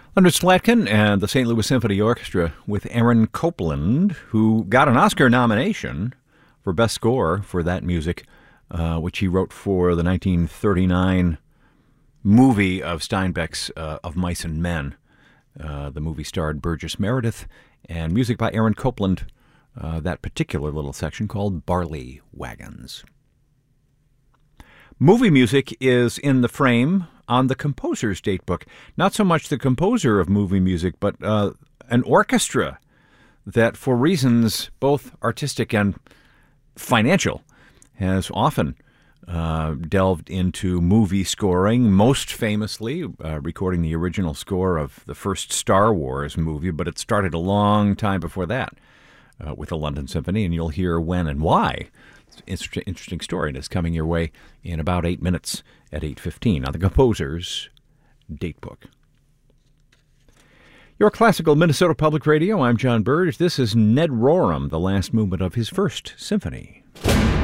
Leonard Slatkin and the St. Louis Symphony Orchestra with Aaron Copland, who got an Oscar nomination for Best Score for that music, which he wrote for the 1939 movie of Steinbeck's Of Mice and Men. The movie starred Burgess Meredith, and music by Aaron Copland, that particular little section called Barley Wagons. Movie music is in the frame on the composer's datebook. Not so much the composer of movie music, but an orchestra that, for reasons both artistic and financial, has often delved into movie scoring, most famously recording the original score of the first Star Wars movie, but it started a long time before that with the London Symphony, and you'll hear when and why. It's an interesting story, and it's coming your way in about 8 minutes at 8:15 on the composer's datebook. Your classical Minnesota Public Radio, I'm John Burge. This is Ned Rorem, the last movement of his first symphony.